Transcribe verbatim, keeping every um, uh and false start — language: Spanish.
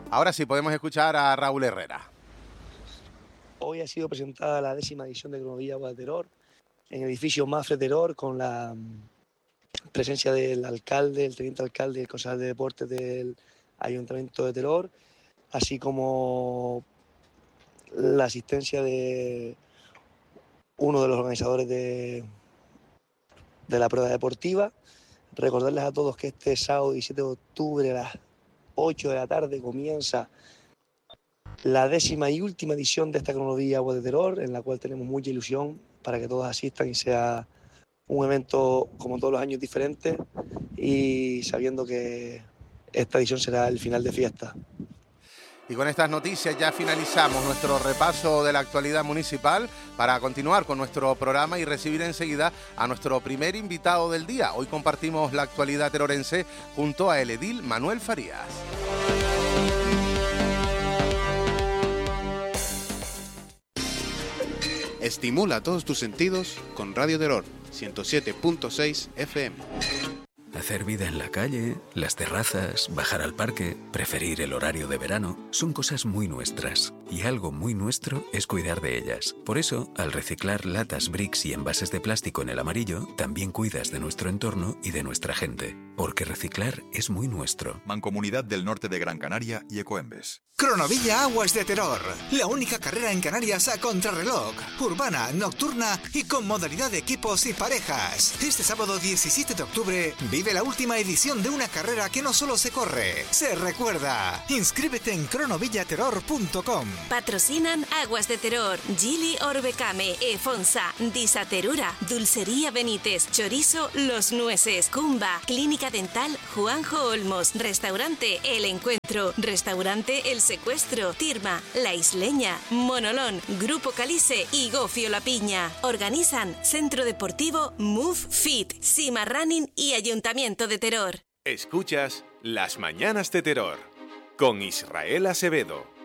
Ahora sí podemos escuchar a Raúl Herrera. Hoy ha sido presentada la décima edición de Cronovilla Aguas de Teror en el edificio Mafre Teror, con la presencia del alcalde, el teniente alcalde y el concejal de deportes del Ayuntamiento de Teror, así como la asistencia de uno de los organizadores de, de la prueba deportiva. Recordarles a todos que este sábado diecisiete de octubre a las ocho de la tarde comienza la décima y última edición de esta Cronovilla Aguas de Teror, en la cual tenemos mucha ilusión para que todos asistan y sea un evento como todos los años diferente, y sabiendo que esta edición será el final de fiesta. Y con estas noticias ya finalizamos nuestro repaso de la actualidad municipal para continuar con nuestro programa y recibir enseguida a nuestro primer invitado del día. Hoy compartimos la actualidad terorense junto a el edil Manuel Farías. Estimula todos tus sentidos con Radio Terror ciento siete punto seis F M. Hacer vida en la calle, las terrazas, bajar al parque, preferir el horario de verano, son cosas muy nuestras. Y algo muy nuestro es cuidar de ellas. Por eso, al reciclar latas, bricks y envases de plástico en el amarillo, también cuidas de nuestro entorno y de nuestra gente. Porque reciclar es muy nuestro. Mancomunidad del Norte de Gran Canaria y Ecoembes. Cronovilla Aguas de Teror, la única carrera en Canarias a contrarreloj, urbana, nocturna y con modalidad de equipos y parejas. Este sábado diecisiete de octubre vive la última edición de una carrera que no solo se corre, se recuerda. Inscríbete en cronovillaterror punto com. Patrocinan Aguas de Teror, Gili Orbecame, Efonsa, Disaterura, Dulcería Benítez, Chorizo Los Nueces, Cumba, Clínica Dental Juanjo Olmos, Restaurante El Encuentro, Restaurante El Secuestro, Tirma, La Isleña, Monolón, Grupo Calice y Gofio La Piña. Organizan Centro Deportivo Move Fit, Sima Running y Ayuntamiento de Teror. Escuchas Las Mañanas de Teror con Israel Acevedo.